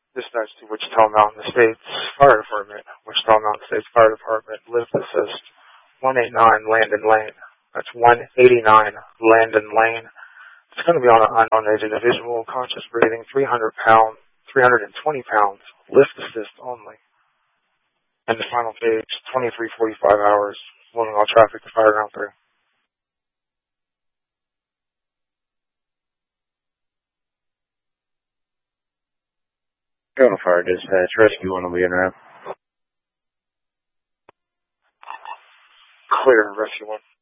Dispatch to Wichita Mountain Estates Fire Department. Wichita Mountain Estates Fire Department. Lift assist 189 Landon Lane. That's 189 Landon Lane. It's going to be on an unaided visual, conscious breathing, 320 pounds, lift assist only. And the final page, 23:45 hours, loading all traffic to Fire Ground 3. Go to Fire Dispatch, Rescue 1 will be in route. Clear, Rescue 1.